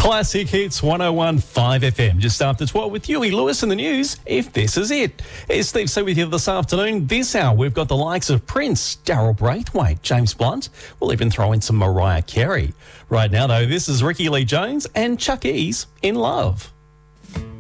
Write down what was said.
Classic Hits 101.5 FM, just after 12 with Huey Lewis in the news, if this is it. It's Steve C with you this afternoon. This hour, we've got the likes of Prince, Daryl Braithwaite, James Blunt. We'll even throw in some Mariah Carey. Right now, though, this is Ricky Lee Jones and Chuck E's In Love.